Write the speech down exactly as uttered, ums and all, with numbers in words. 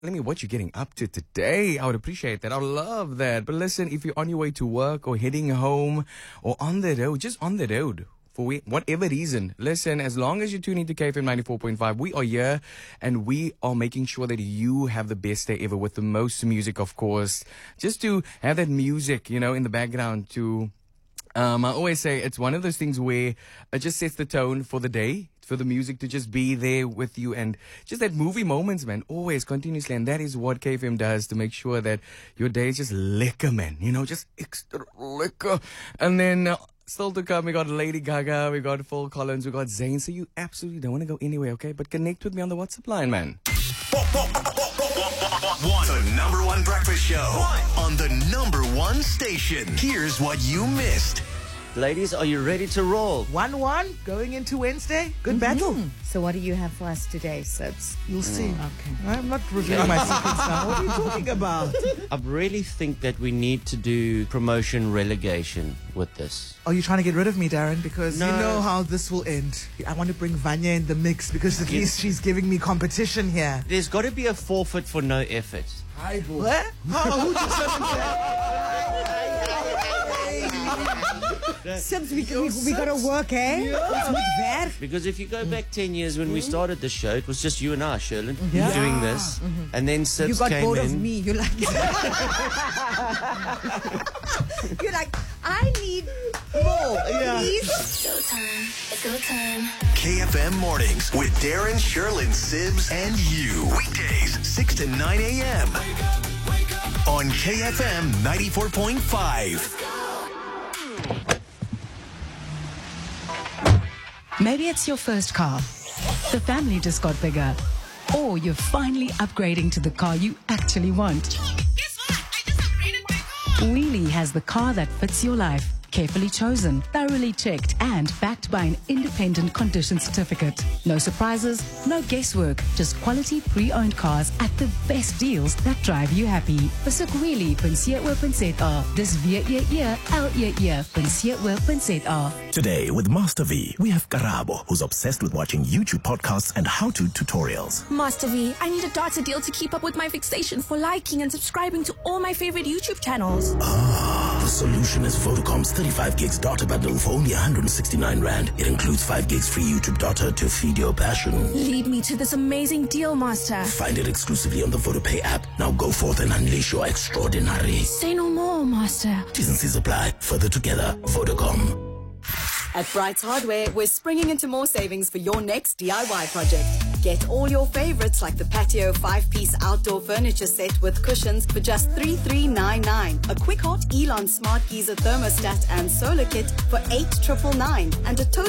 telling me what you're getting up to today. I would appreciate that. I would love that. But listen, if you're on your way to work or heading home or on the road, just on the road, for we, whatever reason, listen, as long as you tune into K F M ninety-four point five, we are here and we are making sure that you have the best day ever with the most music, of course. Just to have that music, you know, in the background to... Um, I always say it's one of those things where it just sets the tone for the day, for the music to just be there with you, and just that movie moments, man, always continuously. And that is what K F M does to make sure that your day is just liquor, man, you know, just extra liquor. And then uh, still to come, we got Lady Gaga, we got Phil Collins, we got Zayn. So you absolutely don't want to go anywhere, okay? But connect with me on the WhatsApp line, man. One, the number one breakfast show one. On the number one station. Here's what you missed. Ladies, are you ready to roll? one one going into Wednesday. Good battle. So what do you have for us today, Sibs? You'll see. Okay. I'm not revealing my secrets now. What are you talking about? I really think that we need to do promotion relegation with this. Are you trying to get rid of me, Darren? Because No. you know how this will end. I want to bring Vanya in the mix because at Yes. least she's giving me competition here. There's got to be a forfeit for no effort. What? How? Who just said that? Sibs, we, we, we got to work, eh? Ons moet werk. Because if you go back ten years when we started the show, it was just you and I, Sherlyn, Yeah. doing this. And then You Sibs got came bored in. of me. You're like, you're like, I need more. Yeah. Please. Showtime. It's go time. K F M mornings with Darren, Sherlyn, Sibs, and you. Weekdays, six to nine a.m. on K F M ninety-four point five. Maybe it's your first car. The family just got bigger. Or you're finally upgrading to the car you actually want. Guess what? I just upgraded my car. Wheelie has the car that fits your life. Carefully chosen, thoroughly checked, and backed by an independent condition certificate. No surprises, no guesswork, just quality pre-owned cars at the best deals that drive you happy. Besoek wheelie dot co dot za. Dis W E E L E E dot co dot za. Today with Master V, we have Karabo, who's obsessed with watching YouTube podcasts and how-to tutorials. Master V, I need a data deal to keep up with my fixation for liking and subscribing to all my favorite YouTube channels. The solution is Vodacom's thirty-five gigs data bundle for only one hundred sixty-nine rand. It includes five gigs free YouTube data to feed your passion. Lead me to this amazing deal, Master. Find it exclusively on the VodaPay app. Now go forth and unleash your extraordinary. Say no more, Master. T's and C's apply. Further together, Vodacom. At Brights Hardware, we're springing into more savings for your next D I Y project. Get all your favorites like the patio five-piece outdoor furniture set with cushions for just three thousand three hundred ninety-nine, a quick hot Elon Smart Geyser thermostat and solar kit for eight thousand nine hundred ninety-nine, and a total